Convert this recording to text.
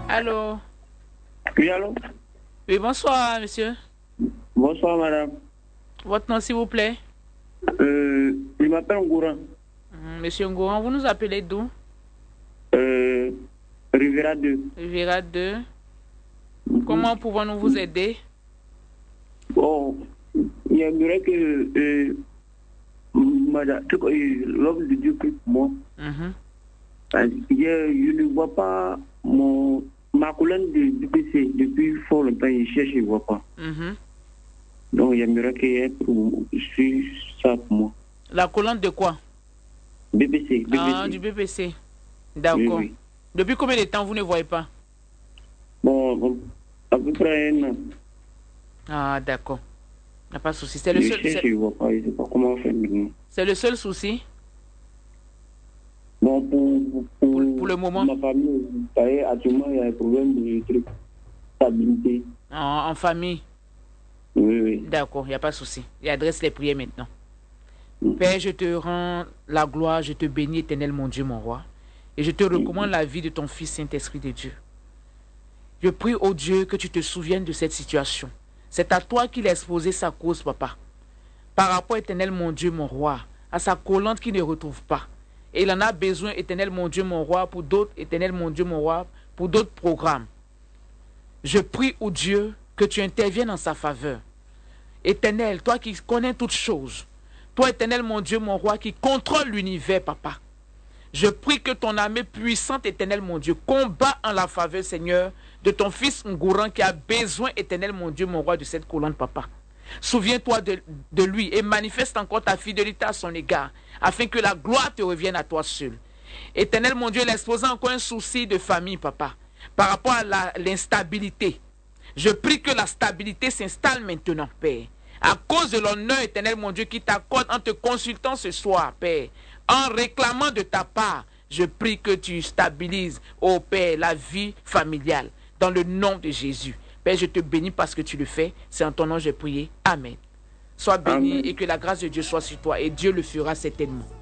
Allô? Oui, allô? Oui, bonsoir, monsieur. Bonsoir, madame. Votre nom, s'il vous plaît? Je m'appelle Ngouran. Monsieur Ngouran, vous nous appelez d'où? Rivera 2. Rivera 2. Comment pouvons-nous vous aider? Bon, il y aimerait que madame, l'homme de Dieu prie pour moi. Je ne vois pas ma colonne de BPC depuis fort longtemps, je cherche, je ne vois pas. Donc, j'aimerais qu'il y ait ça pour moi. La colonne de quoi? BPC. Ah, du BPC. D'accord. Oui. Depuis combien de temps vous ne voyez pas? Bon, à peu près un an. Ah, d'accord. Il n'y a pas de souci. C'est le seul. Je ne vois pas, je ne sais pas comment faire maintenant. C'est le seul souci? Bon, pour le moment. Ma famille, actuellement, il y a un problème de stabilité. En famille? Oui. D'accord, il n'y a pas de souci. Il adresse les prières maintenant. Père, je te rends la gloire, je te bénis, éternel mon Dieu, mon roi. Et je te recommande la vie de ton Fils Saint-Esprit de Dieu. Je prie, ô Dieu, que tu te souviennes de cette situation. C'est à toi qu'il a exposé sa cause, papa. Par rapport, éternel mon Dieu, mon roi, à sa collante qui ne retrouve pas. Et il en a besoin, éternel mon Dieu, mon roi, pour d'autres, éternel mon Dieu, mon roi, pour d'autres programmes. Je prie, ô Dieu, que tu interviennes en sa faveur. Éternel, toi qui connais toutes choses, toi, éternel mon Dieu, mon roi, qui contrôle l'univers, papa. Je prie que ton armée puissante, éternel mon Dieu, combat en la faveur, Seigneur, de ton fils Ngouran qui a besoin, éternel mon Dieu, mon roi, de cette colonne, papa. Souviens-toi de lui et manifeste encore ta fidélité à son égard, afin que la gloire te revienne à toi seul. Éternel mon Dieu, il expose encore un souci de famille, papa, par rapport à l'instabilité. Je prie que la stabilité s'installe maintenant, Père. À cause de l'honneur, éternel mon Dieu, qui t'accorde en te consultant ce soir, Père, en réclamant de ta part, je prie que tu stabilises, ô Père, la vie familiale, dans le nom de Jésus. Père, je te bénis parce que tu le fais. C'est en ton nom que j'ai prié. Amen. Sois béni et que la grâce de Dieu soit sur toi et Dieu le fera certainement.